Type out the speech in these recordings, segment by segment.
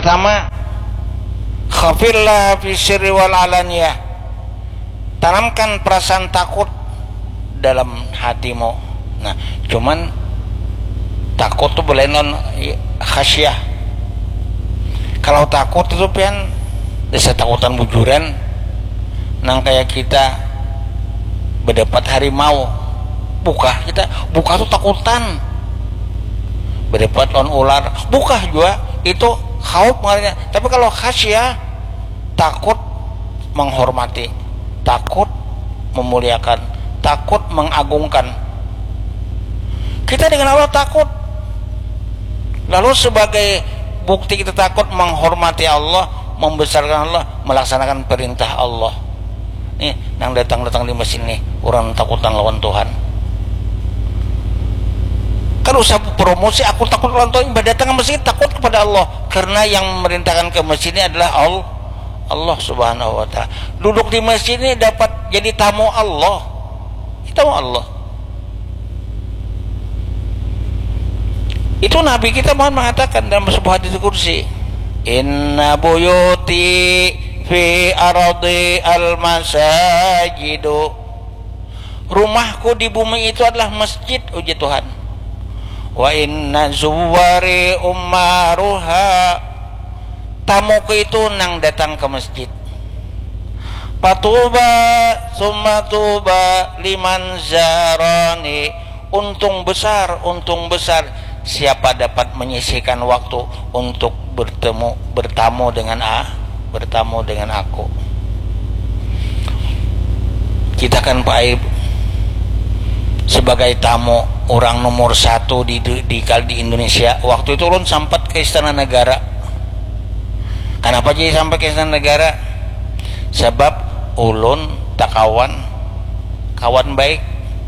Pertama, khafillah fi sirri wal alaniyah. Tanamkan perasaan takut dalam hatimu. Nah, cuman takut tuh boleh non khasyah. Kalau takut itu pian desa takutan bujuran nang kayak kita berdebat harimau. Kita buka tuh takutan. Berdebat lawan ular, buka juga itu khauf makanya. Tapi kalau khasyah, takut menghormati, takut memuliakan, takut mengagungkan. Kita dengan Allah takut. Lalu sebagai bukti kita takut, menghormati Allah, membesarkan Allah, melaksanakan perintah Allah. Nih, yang datang di mesin nih, orang takutan lawan Tuhan. Kan usah promosi, aku takut lawan Tuhan, datang ke masjid takut kepada Allah. Karena yang memerintahkan ke masjid ini adalah Allah Subhanahu wa ta'ala. Duduk di masjid ini dapat jadi tamu Allah. Tamu Allah. Itu Nabi kita Muhammad mengatakan dalam sebuah hadis kursi, inna buyuti fi ardi al-masajidu. Rumahku di bumi itu adalah masjid, uji Tuhan. Wa inna zuwari ummaruha. Tamuku itu nang datang ke masjid. Patuba summa tuba liman zarani. Untung besar siapa dapat menyisihkan waktu untuk bertamu dengan aku. Kita kan Pak Aib sebagai tamu orang nomor 1 di Indonesia. Waktu itu ulun sempat ke Istana Negara. Kenapa jadi sampai ke Istana Negara? Sebab ulun tak kawan baik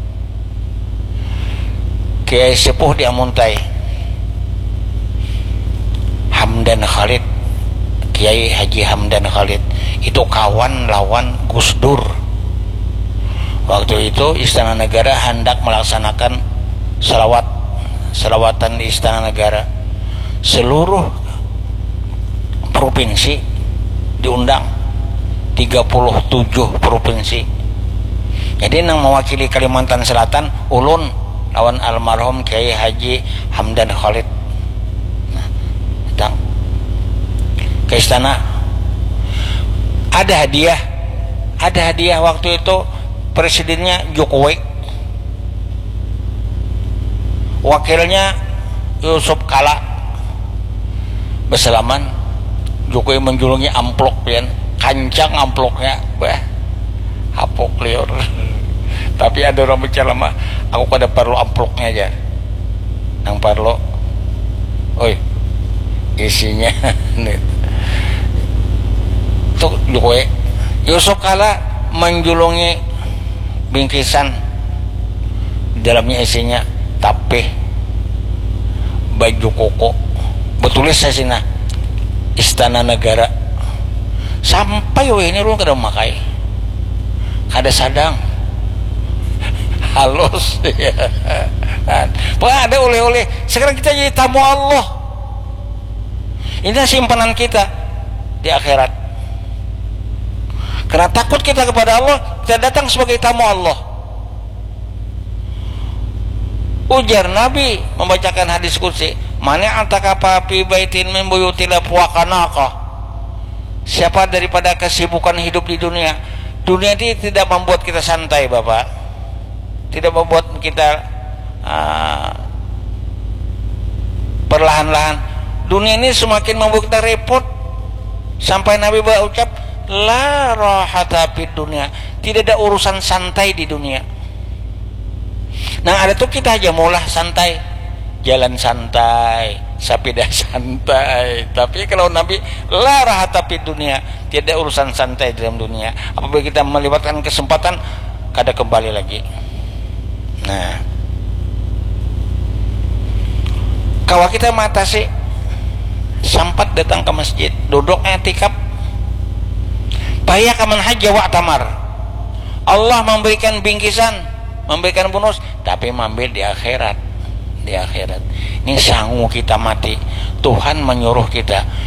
Kiai Sepuh di Amuntai, Hamdan Khalid, Kiai Haji Hamdan Khalid. Itu kawan lawan Gus Dur. Waktu itu Istana Negara hendak melaksanakan selawatan di Istana Negara. Seluruh provinsi diundang, 37 provinsi. Jadi yang mewakili Kalimantan Selatan ulun lawan almarhum Kiai Haji Hamdan Khalid. Nah, datang ke istana. Ada hadiah waktu itu. Presidennya Jokowi, wakilnya Yusuf Kala. Bersalaman, Jokowi menjulungi amplop pian, kancang amplopnya, hapok liur. Tapi ada orang bicara mah, aku kada perlu amplopnya aja. Nang perlu, oi, isinya tuh Jokowi. Yusuf Kala menjulungi bingkisan, dalamnya isinya tapeh, baju koko, betulis sasina Istana Negara. Sampai ini lu kada memakai, kada sadang, halus ya. Ada oleh-oleh. Sekarang kita jadi tamu Allah. Ini simpanan kita di akhirat. Karena takut kita kepada Allah, kita datang sebagai tamu Allah. Ujar Nabi membacakan hadis qudsi, "Mana antaka fi baitin min buyutil fuqanaka." Siapa daripada kesibukan hidup di dunia. Dunia ini tidak membuat kita santai, Bapak. Tidak membuat kita perlahan-lahan. Dunia ini semakin membuat kita repot. Sampai Nabi berucap, la rahata fid dunia. Tidak ada urusan santai di dunia. Nah, ada tuh kita aja maulah santai, jalan santai, sepeda santai. Tapi kalau Nabi la rahata fid dunia, tidak ada urusan santai dalam dunia. Apabila kita melibatkan kesempatan, kada kembali lagi. Nah, kalau kita matasi sempat datang ke masjid, duduk i'tikaf, payah kaman haja wa tamar. Allah memberikan bingkisan, memberikan bonus, tapi mengambil di akhirat. Di akhirat. Ini sanggup kita mati. Tuhan menyuruh kita,